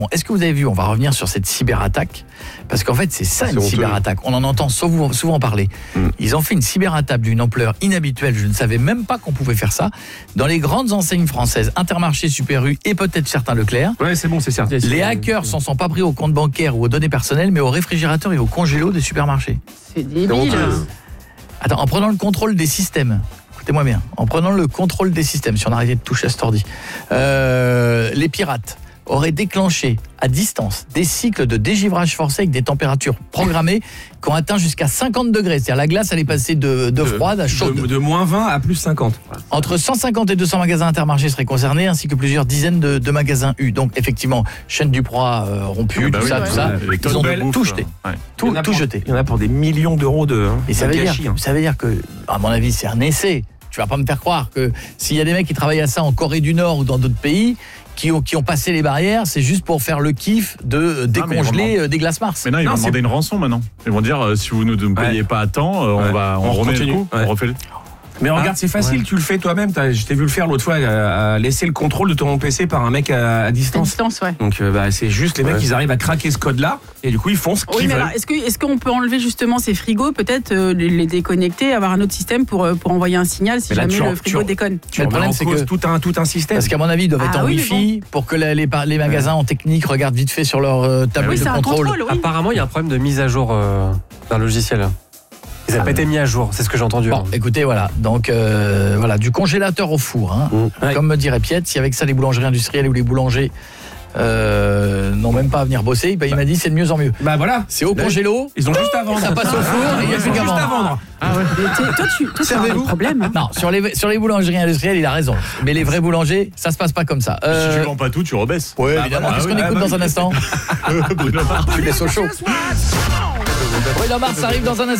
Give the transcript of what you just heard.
Bon, est-ce que vous avez vu, on va revenir sur cette cyberattaque, parce qu'en fait c'est ça une cyberattaque, on en entend souvent parler. Ils ont fait une cyberattaque d'une ampleur inhabituelle, je ne savais même pas qu'on pouvait faire ça, dans les grandes enseignes françaises, Intermarché, Super U et peut-être certains Leclerc. Ouais, c'est bon, c'est certain. Les hackers s'en sont pas pris aux comptes bancaires ou aux données personnelles, mais aux réfrigérateurs et aux congélos des supermarchés. C'est débile. Attends, en prenant le contrôle des systèmes, écoutez-moi bien, en prenant le contrôle des systèmes, si on arrêtait de toucher à cet ordi, les pirates auraient déclenché à distance des cycles de dégivrage forcé avec des températures programmées qui ont atteint jusqu'à 50 degrés. C'est-à-dire la glace, elle est passée de froide à chaude. De moins 20 à plus 50. Entre 150 et 200 magasins Intermarché seraient concernés, ainsi que plusieurs dizaines de magasins U. Donc effectivement, chaîne du Proie rompue, tout ça. Ils ont tout jeté. Tout jeté. Il y en a pour des millions d'euros de Et ça veut dire que, à mon avis, c'est un essai. Tu vas pas me faire croire que s'il y a des mecs qui travaillent à ça en Corée du Nord ou dans d'autres pays, qui ont passé les barrières, c'est juste pour faire le kiff de décongeler des glaces Mars. Mais non, ils vont demander une rançon maintenant. Ils vont dire si vous ne nous payez pas à temps, on remet le coup, on refait le... Mais regarde, c'est facile, tu le fais toi-même. Je t'ai vu le faire l'autre fois, laisser le contrôle de ton PC par un mec à distance. Ouais. Donc c'est juste les mecs, ils arrivent à craquer ce code-là et du coup ils font ce qu'ils veulent. Alors, est-ce qu'on peut enlever justement ces frigos, peut-être les déconnecter, avoir un autre système pour envoyer un signal si jamais le frigo déconne. Le problème c'est que tout un système. Parce qu'à mon avis, ils doivent être en Wi-Fi pour que les magasins en technique regardent vite fait sur leur tableau de contrôle. Apparemment, il y a un problème de mise à jour d'un logiciel. Ils n'ont pas été mis à jour, c'est ce que j'ai entendu. Bon, écoutez, voilà. Donc, voilà, du congélateur au four. Comme me dirait Piet, si avec ça, les boulangeries industrielles ou les boulangers n'ont même pas à venir bosser, il m'a dit c'est de mieux en mieux. Bah voilà. C'est au congélo. Ils ont juste à vendre. Ça passe au four et il y a plus qu'à vendre. Ah ouais. Toi, tu as un problème. Non, sur les boulangeries industrielles, il a raison. Mais les vrais boulangers, ça se passe pas comme ça. Si tu vends pas tout, tu rebaisses. Oui, évidemment. Qu'est-ce qu'on écoute dans un instant? Bruno Mars. Tu laisses au chaud. Bruno Mars arrive dans un instant.